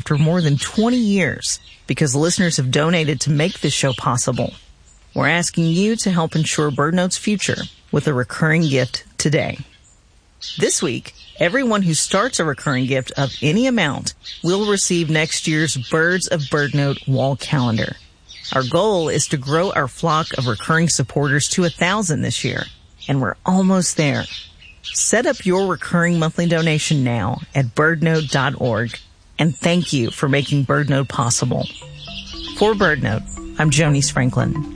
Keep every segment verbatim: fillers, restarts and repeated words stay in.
after more than twenty years because listeners have donated to make this show possible. We're asking you to help ensure BirdNote's future with a recurring gift today. This week, everyone who starts a recurring gift of any amount will receive next year's Birds of BirdNote wall calendar. Our goal is to grow our flock of recurring supporters to a thousand this year, and we're almost there. Set up your recurring monthly donation now at birdnote dot org, and thank you for making BirdNote possible. For BirdNote, I'm Jonice Franklin.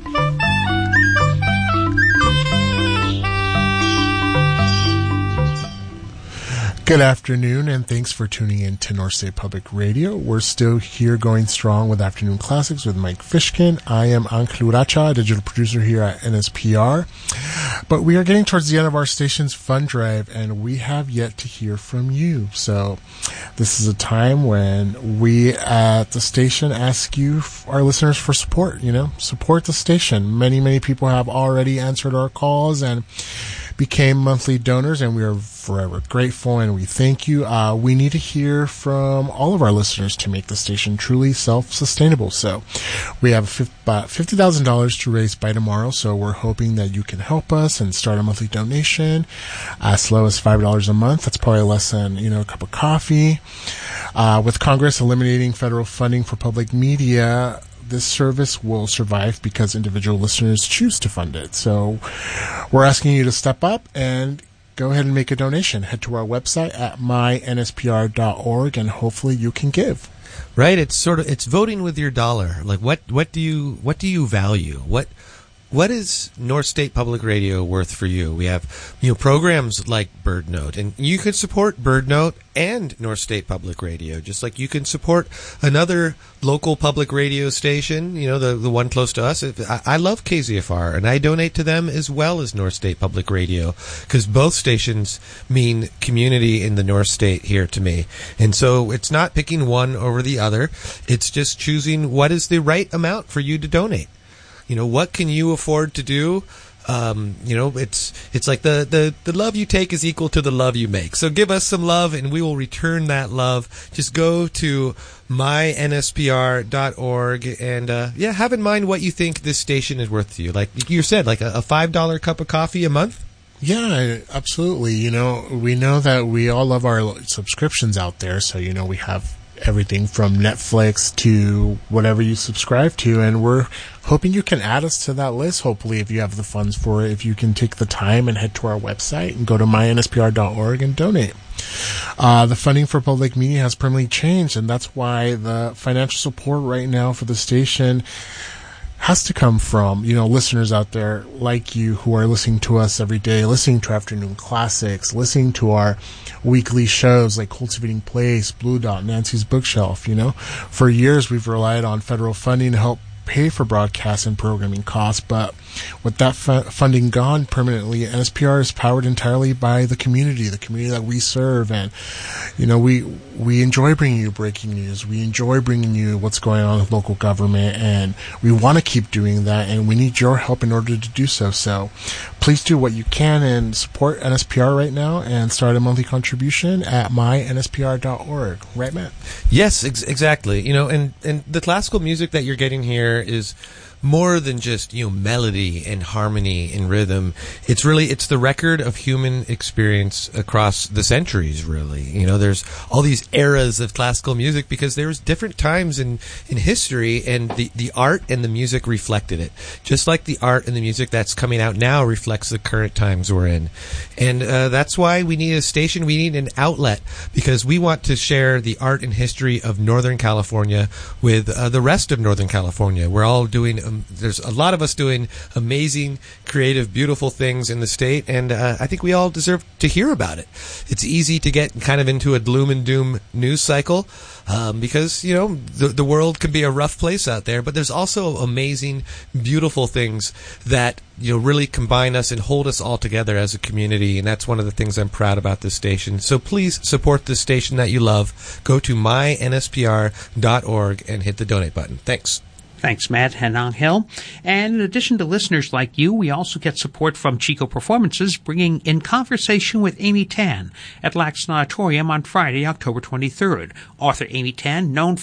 Good afternoon, and thanks for tuning in to North State Public Radio. We're still here going strong with Afternoon Classics with Mike Fishkin. I am Ankhel Uracha, digital producer here at N S P R. But we are getting towards the end of our station's fund drive, and we have yet to hear from you. So this is a time when we at the station ask you, our listeners, for support. You know, support the station. Many, many people have already answered our calls and became monthly donors, and we are forever grateful, and we thank you. Uh, we need to hear from all of our listeners to make the station truly self-sustainable. So we have about fifty thousand dollars to raise by tomorrow, so we're hoping that you can help us and start a monthly donation as low as five dollars a month. That's probably less than, you know, a cup of coffee. Uh, with Congress eliminating federal funding for public media, this service will survive because individual listeners choose to fund it. So we're asking you to step up and go ahead and make a donation. Head to our website at my N S P R dot org, and hopefully you can give. Right, it's sort of it's voting with your dollar. Like what what do you what do you value? What What is North State Public Radio worth for you? We have, you know, programs like BirdNote, and you can support BirdNote and North State Public Radio, just like you can support another local public radio station, you know, the the one close to us. I, I love K Z F R, and I donate to them as well as North State Public Radio, because both stations mean community in the North State here to me. And so it's not picking one over the other. It's just choosing what is the right amount for you to donate. You know, what can you afford to do? Um, you know, it's it's like the, the, the love you take is equal to the love you make. So give us some love, and we will return that love. Just go to my N S P R dot org and, uh, yeah, have in mind what you think this station is worth to you. Like you said, like a, a five dollar cup of coffee a month? Yeah, absolutely. You know, we know that we all love our subscriptions out there. So, you know, we have everything from Netflix to whatever you subscribe to, and we're hoping you can add us to that list. Hopefully, if you have the funds for it, if you can take the time and head to our website and go to my N S P R dot org and donate. Uh, the funding for public media has permanently changed, and that's why the financial support right now for the station has to come from, you know, listeners out there like you who are listening to us every day, listening to Afternoon Classics, listening to our weekly shows like Cultivating Place, Blue Dot, Nancy's Bookshelf. You know, for years we've relied on federal funding to help pay for broadcast and programming costs, but with that fu- funding gone permanently, N S P R is powered entirely by the community, the community that we serve. And, you know, we we enjoy bringing you breaking news. We enjoy bringing you what's going on with local government, and we want to keep doing that, and we need your help in order to do so. So please do what you can and support N S P R right now and start a monthly contribution at my N S P R dot org. Right, Matt? Yes, ex- exactly. You know, and, and the classical music that you're getting here is more than just, you know, melody and harmony and rhythm. It's really, it's the record of human experience across the centuries, really. You know, there's all these eras of classical music because there was different times in, in history, and the, the art and the music reflected it. Just like the art and the music that's coming out now reflects the current times we're in. And uh, that's why we need a station, we need an outlet, because we want to share the art and history of Northern California with uh, the rest of Northern California. We're all doing um, there's a lot of us doing amazing, creative, beautiful things in the state, and uh, I think we all deserve to hear about it. It's easy to get kind of into a gloom and doom news cycle um, because, you know, the, the world can be a rough place out there, but there's also amazing, beautiful things that, you know, really combine us and hold us all together as a community, and that's one of the things I'm proud about this station. So please support this station that you love. Go to my N S P R dot org and hit the donate button. Thanks. Thanks, Matt and Ankhel. And in addition to listeners like you, we also get support from Chico Performances, bringing In Conversation with Amy Tan at Laxton Auditorium on Friday, October twenty-third. Author Amy Tan, known